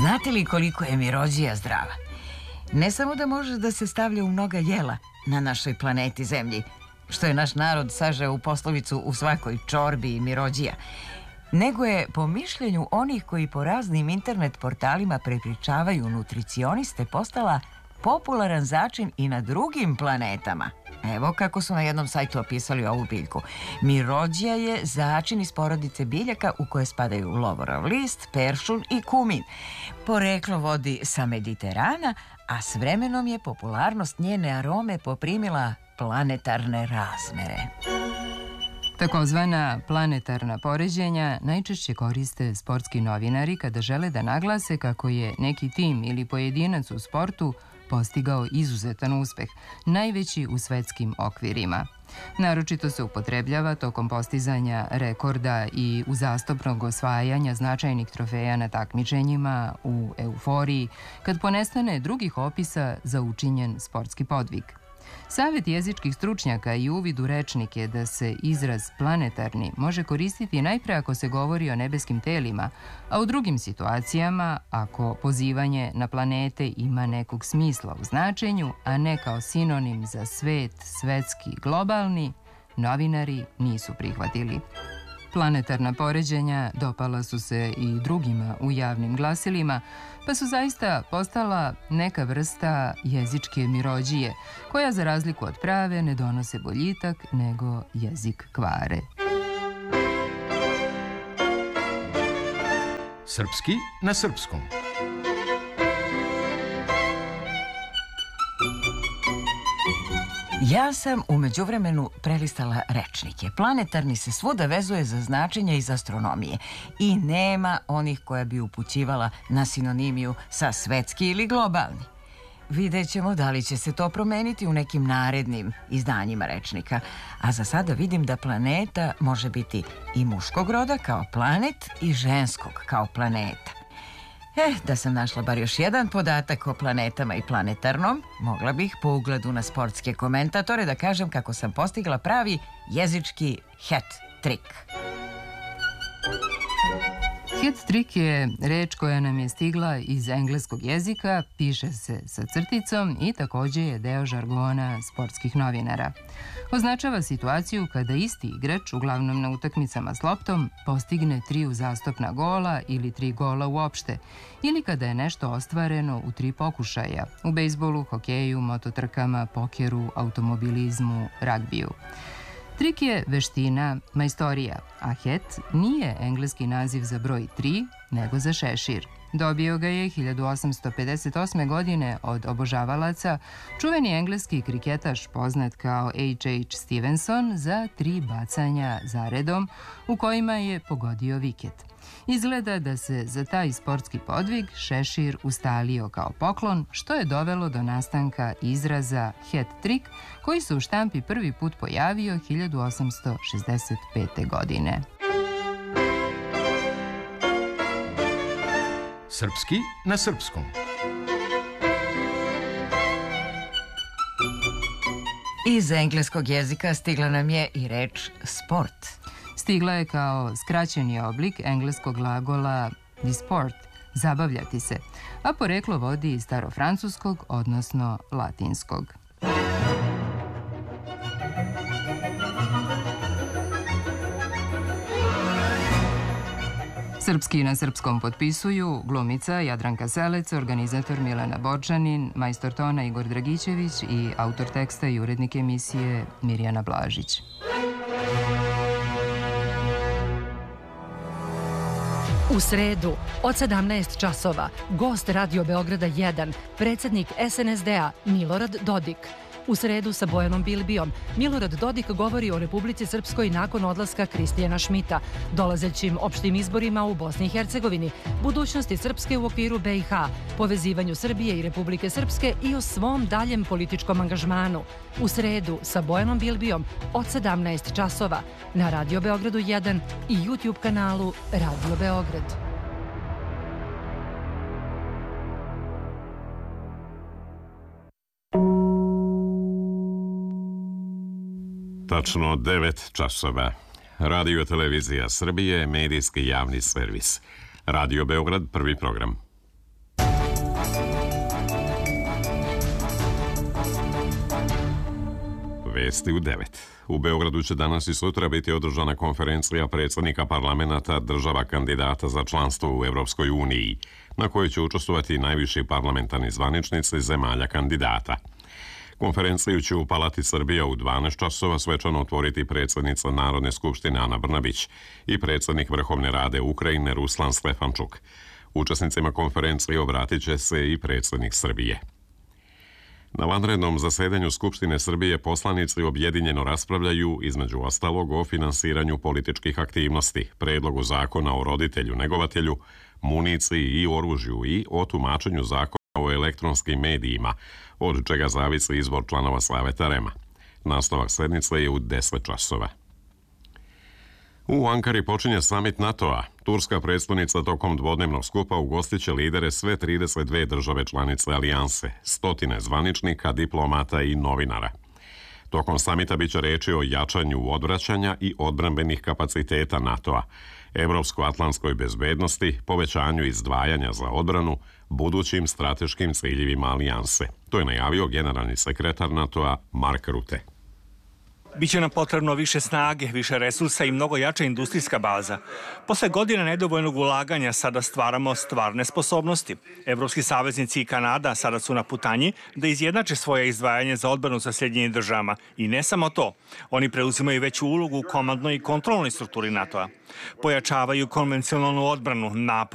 Znate li koliko je mirođija zdrava? Ne samo da može da se stavlja u mnoga jela na našoj planeti Zemlji, što je naš narod sažeo u poslovicu u svakoj čorbi i mirođija, nego je, po mišljenju onih koji po raznim internet portalima prepričavaju nutricioniste, postala popularan začin i na drugim planetama. Evo kako su na jednom sajtu opisali ovu biljku. Mirođija je začin iz porodice biljaka u koje spadaju lovorov list, peršun i kumin. Poreklo vodi sa Mediterana, a s vremenom je popularnost njene arome poprimila planetarne razmere. Takozvana planetarna poređenja najčešće koriste sportski novinari kada žele da naglase kako je neki tim ili pojedinac u sportu postigao izuzetan uspeh, najveći u svetskim okvirima. Naročito se upotrebljava tokom postizanja rekorda i uzastopnog osvajanja značajnih trofeja na takmičenjima, u euforiji, kad ponestane drugih opisa za učinjen sportski podvig. Savet jezičkih stručnjaka i uvid u rečnik je da se izraz planetarni može koristiti najpre ako se govori o nebeskim telima, a u drugim situacijama ako pozivanje na planete ima nekog smisla u značenju, a ne kao sinonim za svet, svetski, globalni, novinari nisu prihvatili. Planetarna poređenja dopala su se i drugima u javnim glasilima, pa su zaista postala neka vrsta jezičke mirođije, koja za razliku od prave ne donose boljitak, nego jezik kvare. Srpski na srpskom. Ja sam u međuvremenu prelistala rečnike. Planetarni se svuda vezuje za značenja iz astronomije i nema onih koja bi upućivala na sinonimiju sa svetski ili globalni. Vidjet ćemo da li će se to promeniti u nekim narednim izdanjima rečnika. A za sada vidim da planeta može biti i muškog roda kao planet i ženskog kao planeta. Da sam našla bar još jedan podatak o planetama i planetarnom, mogla bih po ugledu na sportske komentatore da kažem kako sam postigla pravi jezički hat-trick. Hat-trick je reč koja nam je stigla iz engleskog jezika, piše se sa crticom i takođe je deo žargona sportskih novinara. Označava situaciju kada isti igrač, uglavnom na utakmicama s loptom, postigne 3 uzastopna gola ili 3 gola uopšte, ili kada je nešto ostvareno u 3 pokušaja, u bejsbolu, hokeju, mototrkama, pokeru, automobilizmu, ragbiju. Trik je veština, majstorija, a hat nije engleski naziv za broj 3, nego za šešir. Dobio ga je 1858. godine od obožavalaca čuveni engleski kriketaš poznat kao H.H. Stevenson za 3 bacanja zaredom u kojima je pogodio viket. Izgleda da se za taj sportski podvig šešir ustalio kao poklon, što je dovelo do nastanka izraza hat-trick, koji se u štampi prvi put pojavio 1865. godine. Srpski na srpskom. Iz engleskog jezika stigla nam je i reč sport. Stigla je kao skraćeni oblik engleskog glagola disport, zabavljati se, a poreklo vodi iz starofrancuskog, odnosno latinskog. Srpski na srpskom potpisuju glumica Jadranka Selec, organizator Milena Borčanin, majstor tona Igor Dragićević i autor teksta i urednik emisije Mirjana Blažić. U sredu od 17 časova gost Radio Beograda 1, predsjednik SNSD-a Milorad Dodik. U sredu sa Bojanom Bilbijom Milorad Dodik govori o Republici Srpskoj nakon odlaska Kristijana Šmita, dolazećim opštim izborima u Bosni i Hercegovini, budućnosti Srpske u okviru BiH, povezivanju Srbije i Republike Srpske i o svom daljem političkom angažmanu. U sredu sa Bojanom Bilbijom od 17 časova na Radio Beogradu 1 i YouTube kanalu Radio Beograd. Tačno 9 časova. Radio Televizija Srbije, medijski javni servis. Radio Beograd, prvi program. Vesti u 9. U Beogradu će danas i sutra biti održana konferencija predsjednika parlamenta država kandidata za članstvo u Evropskoj uniji, na kojoj će učestvovati najviši parlamentarni zvaničnici zemalja kandidata. Konferenciju će u Palati Srbija u 12 časova svečano otvoriti predsjednica Narodne skupštine Ana Brnabić i predsjednik Vrhovne rade Ukrajine Ruslan Stefančuk. Učesnicima konferencije obratit će se i predsjednik Srbije. Na vanrednom zasedanju Skupštine Srbije poslanici objedinjeno raspravljaju, između ostalog, o finansiranju političkih aktivnosti, predlogu zakona o roditelju, negovatelju, municiji i oružju i o tumačenju zakona o elektronskim medijima, od čega zavisi izbor članova Saveta REM-a. Nastavak sednice je u 10 časova. U Ankari počinje samit NATO-a. Turska predstavnica tokom dvodnevnog skupa ugostiće lidere sve 32 države članice alijanse, stotine zvaničnika, diplomata i novinara. Tokom samita biće reči o jačanju odvraćanja i odbrambenih kapaciteta NATO-a, evropsko-atlantskoj bezbednosti, povećanju izdvajanja za odbranu, budućim strateškim ciljevima alijanse. To je najavio generalni sekretar NATO-a Mark Rutte. Biće nam potrebno više snage, više resursa i mnogo jača industrijska baza. Posle godina nedovoljnog ulaganja sada stvaramo stvarne sposobnosti. Evropski saveznici i Kanada sada su na putanji da izjednače svoje izdvajanje za odbranu sa Sjedinjenim državama. I ne samo to. Oni preuzimaju veću ulogu u komandnoj i kontrolnoj strukturi NATO-a. Pojačavaju konvencionalnu odbranu, napor